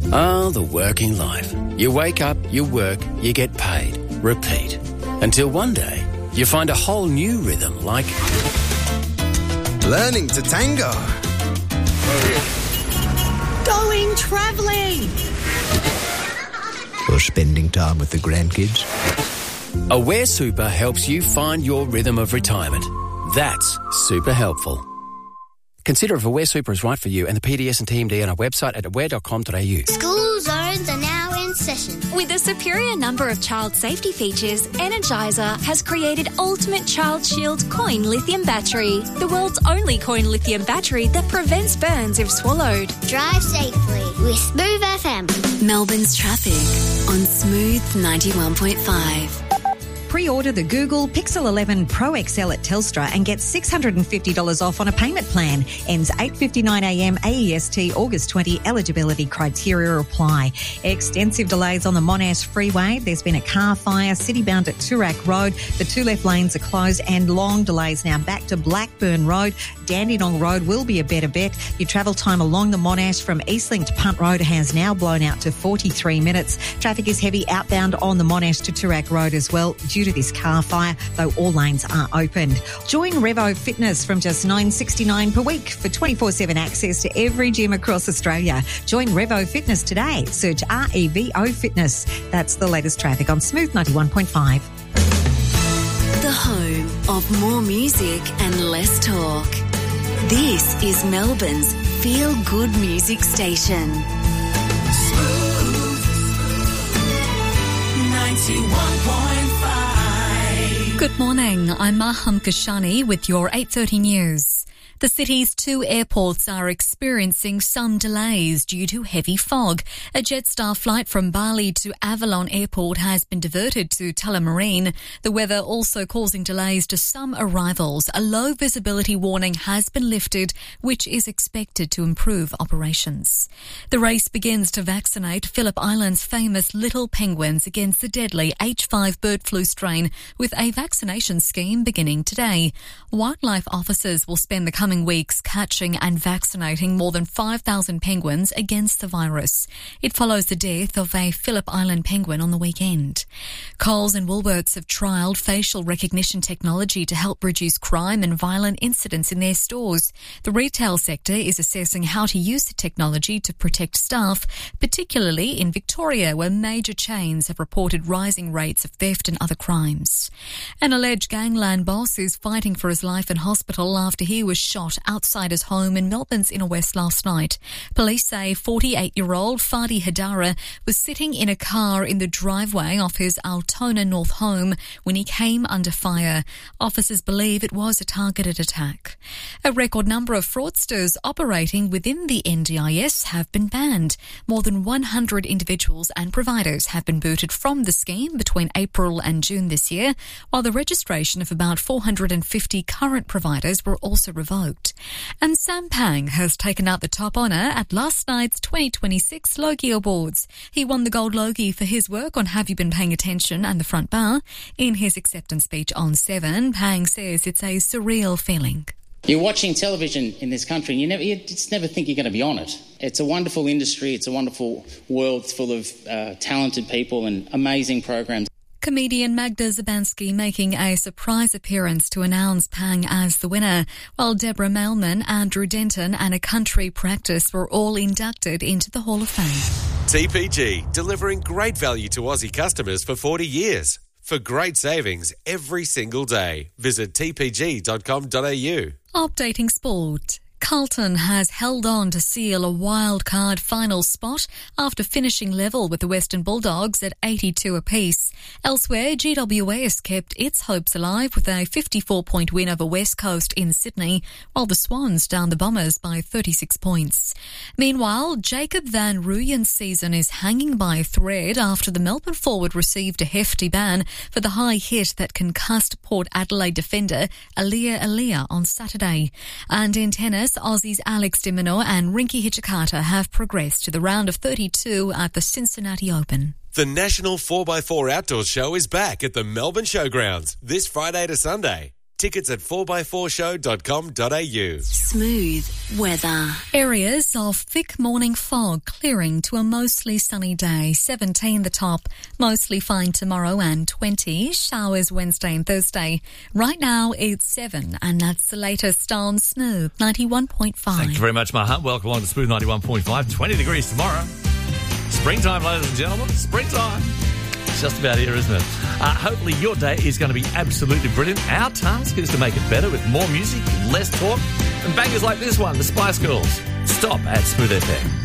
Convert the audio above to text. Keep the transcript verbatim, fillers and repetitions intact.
Ah, the working life. You wake up, you work, you get paid. Repeat. Until one day, you find a whole new rhythm like... learning to tango. Going travelling. Or spending time with the grandkids. Aware Super helps you find your rhythm of retirement. That's super helpful. Consider if Aware Super is right for you and the P D S and T M D on our website at aware dot com dot a u. School zones are now in session. With a superior number of child safety features, Energizer has created Ultimate Child Shield Coin Lithium Battery, the world's only coin lithium battery that prevents burns if swallowed. Drive safely with Smooth F M. Melbourne's traffic on Smooth ninety-one point five. Pre-order the Google Pixel eleven Pro X L at Telstra and get six hundred fifty dollars off on a payment plan. Ends eight fifty-nine a m A E S T, August twentieth. Eligibility criteria apply. Extensive delays on the Monash Freeway. There's been a car fire, city-bound at Toorak Road. The two left lanes are closed and long delays now back to Blackburn Road. Dandenong Road will be a better bet. Your travel time along the Monash from Eastlink to Punt Road has now blown out to forty-three minutes. Traffic is heavy outbound on the Monash to Toorak Road as well due to this car fire, though all lanes are opened. Join Revo Fitness from just nine dollars sixty-nine per week for twenty-four seven access to every gym across Australia. Join Revo Fitness today. Search R E V O Fitness. That's the latest traffic on Smooth ninety-one point five. The home of more music and less talk. This is Melbourne's feel-good music station. Smooth ninety-one point five. Good morning, I'm Maham Kashani with your eight thirty news. The city's two airports are experiencing some delays due to heavy fog. A Jetstar flight from Bali to Avalon Airport has been diverted to Tullamarine. The weather also causing delays to some arrivals. A low visibility warning has been lifted, which is expected to improve operations. The race begins to vaccinate Phillip Island's famous little penguins against the deadly H five bird flu strain, with a vaccination scheme beginning today. Wildlife officers will spend the coming weeks catching and vaccinating more than five thousand penguins against the virus. It follows the death of a Phillip Island penguin on the weekend. Coles and Woolworths have trialled facial recognition technology to help reduce crime and violent incidents in their stores. The retail sector is assessing how to use the technology to protect staff, particularly in Victoria, where major chains have reported rising rates of theft and other crimes. An alleged gangland boss is fighting for his life in hospital after he was shot outside his home in Melbourne's Inner West last night. Police say forty-eight-year-old Fadi Hadara was sitting in a car in the driveway of his Altona North home when he came under fire. Officers believe it was a targeted attack. A record number of fraudsters operating within the N D I S have been banned. More than one hundred individuals and providers have been booted from the scheme between April and June this year, while the registration of about four hundred fifty current providers were also revoked. And Sam Pang has taken out the top honour at last night's twenty twenty-six Logie Awards. He won the Gold Logie for his work on Have You Been Paying Attention and The Front Bar. In his acceptance speech on Seven, Pang says it's a surreal feeling. You're watching television in this country and you never, you just never think you're going to be on it. It's a wonderful industry. It's a wonderful world full of uh, talented people and amazing programs. Comedian Magda Zabansky making a surprise appearance to announce Pang as the winner, while Deborah Mailman, Andrew Denton and A Country Practice were all inducted into the Hall of Fame. T P G, delivering great value to Aussie customers for forty years. For great savings every single day, visit t p g dot com dot a u. Updating sport. Carlton has held on to seal a wild card final spot after finishing level with the Western Bulldogs at eighty-two apiece. Elsewhere, G W S kept its hopes alive with a fifty-four point win over West Coast in Sydney, while the Swans downed the Bombers by thirty-six points. Meanwhile, Jacob van Rooyen's season is hanging by a thread after the Melbourne forward received a hefty ban for the high hit that concussed Port Adelaide defender Alia Alia on Saturday. And in tennis, Aussies Alex de Minaur and Rinky Hijikata have progressed to the round of thirty-two at the Cincinnati Open. The National four by four Outdoors Show is back at the Melbourne Showgrounds this Friday to Sunday. Tickets at four by four show dot com dot a u. Smooth weather. Areas of thick morning fog clearing to a mostly sunny day. seventeen the top, mostly fine tomorrow and twenty. Showers Wednesday and Thursday. Right now it's seven and that's the latest on Smooth ninety-one point five. Thank you very much, Maha. Welcome along to Smooth ninety-one point five. twenty degrees tomorrow. Springtime, ladies and gentlemen. Springtime. It's just about here, isn't it? Uh, hopefully your day is going to be absolutely brilliant. Our task is to make it better with more music, less talk, and bangers like this one, the Spice Girls. Stop at Smooth F M.